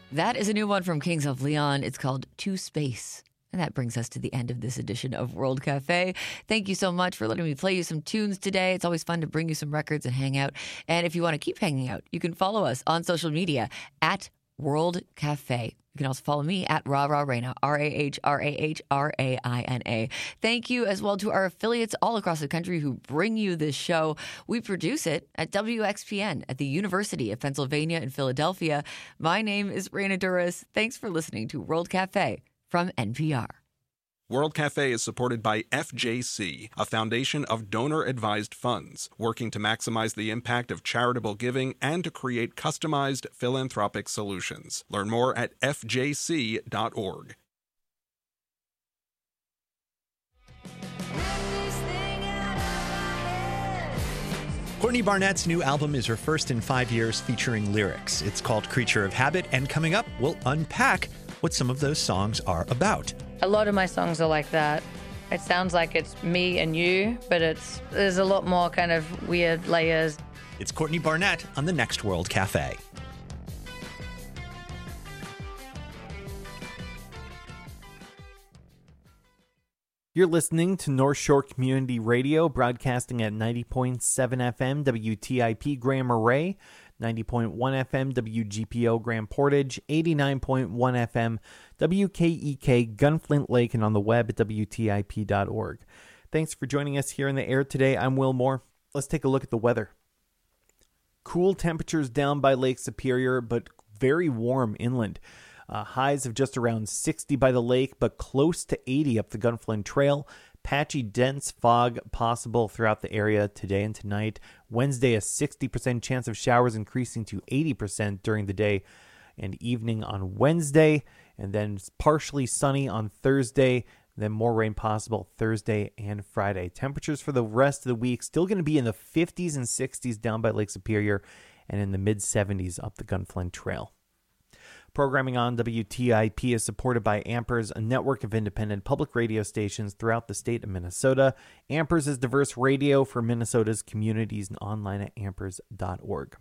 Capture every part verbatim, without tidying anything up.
That is a new one from Kings of Leon. It's called To Space. And that brings us to the end of this edition of World Cafe. Thank you so much for letting me play you some tunes today. It's always fun to bring you some records and hang out. And if you want to keep hanging out, you can follow us on social media at World Cafe. You can also follow me at Rah Rah Raina, R A H R A H R A I N A. Thank you as well to our affiliates all across the country who bring you this show. We produce it at W X P N at the University of Pennsylvania in Philadelphia. My name is Raina Douris. Thanks for listening to World Cafe from N P R. World Cafe is supported by F J C, a foundation of donor-advised funds, working to maximize the impact of charitable giving and to create customized philanthropic solutions. Learn more at f j c dot org. Courtney Barnett's new album is her first in five years featuring lyrics. It's called Creature of Habit, and coming up, we'll unpack what some of those songs are about. A lot of my songs are like that. It sounds like it's me and you, but it's there's a lot more kind of weird layers. It's Courtney Barnett on the next World Cafe. You're listening to North Shore Community Radio, broadcasting at ninety point seven F M W T I P Grand Marais, ninety point one F M W G P O Grand Portage, eighty-nine point one F M W K E K Gunflint Lake, and on the web at W T I P dot org. Thanks for joining us here in the air today. I'm Will Moore. Let's take a look at the weather. Cool temperatures down by Lake Superior, but very warm inland. Uh, highs of just around sixty by the lake, but close to eighty up the Gunflint Trail. Patchy, dense fog possible throughout the area today and tonight. Wednesday, a sixty percent chance of showers increasing to eighty percent during the day and evening on Wednesday. And then partially sunny on Thursday. Then more rain possible Thursday and Friday. Temperatures for the rest of the week still going to be in the fifties and sixties down by Lake Superior and in the mid seventies up the Gunflint Trail. Programming on W T I P is supported by Ampers, a network of independent public radio stations throughout the state of Minnesota. Ampers is diverse radio for Minnesota's communities and online at ampers dot org.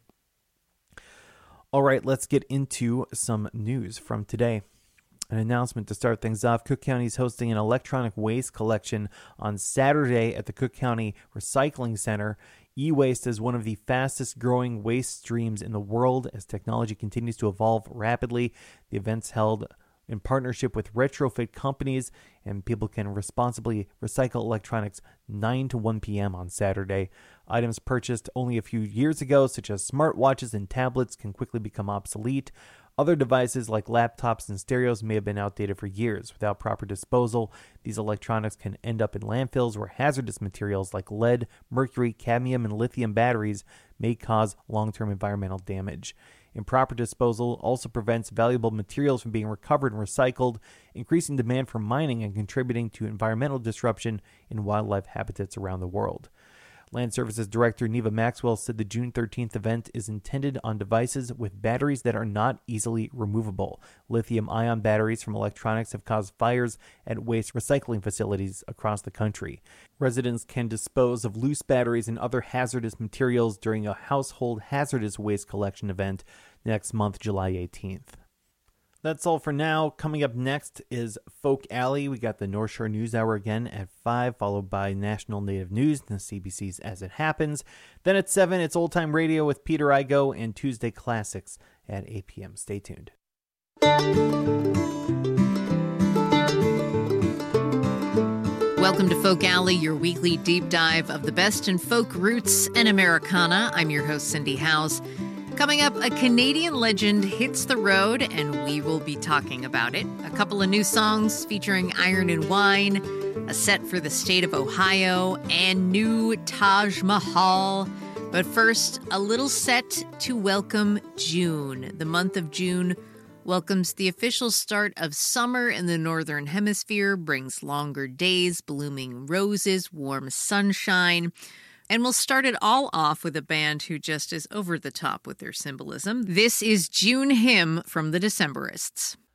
All right, let's get into some news from today. An announcement to start things off. Cook County is hosting an electronic waste collection on Saturday at the Cook County Recycling Center. E-waste is one of the fastest growing waste streams in the world as technology continues to evolve rapidly. The event's held in partnership with retrofit companies, and people can responsibly recycle electronics nine to one p.m. on Saturday. Items purchased only a few years ago, such as smartwatches and tablets, can quickly become obsolete. Other devices like laptops and stereos may have been outdated for years. Without proper disposal, these electronics can end up in landfills where hazardous materials like lead, mercury, cadmium, and lithium batteries may cause long-term environmental damage. Improper disposal also prevents valuable materials from being recovered and recycled, increasing demand for mining and contributing to environmental disruption in wildlife habitats around the world. Land Services Director Neva Maxwell said the June thirteenth event is intended on devices with batteries that are not easily removable. Lithium-ion batteries from electronics have caused fires at waste recycling facilities across the country. Residents can dispose of loose batteries and other hazardous materials during a household hazardous waste collection event next month, July eighteenth. That's all for now. Coming up next is Folk Alley. We got the North Shore News Hour again at five, followed by National Native News and the C B C's As It Happens. Then at seven, it's Old Time Radio with Peter Igo and Tuesday Classics at eight p.m. Stay tuned. Welcome to Folk Alley, your weekly deep dive of the best in folk roots and Americana. I'm your host, Cindy Howes. Coming up, a Canadian legend hits the road, and we will be talking about it. A couple of new songs featuring Iron and Wine, a set for the state of Ohio, and new Taj Mahal. But first, a little set to welcome June. The month of June welcomes the official start of summer in the Northern Hemisphere, brings longer days, blooming roses, warm sunshine. And we'll start it all off with a band who just is over the top with their symbolism. This is June Hymn from the Decemberists.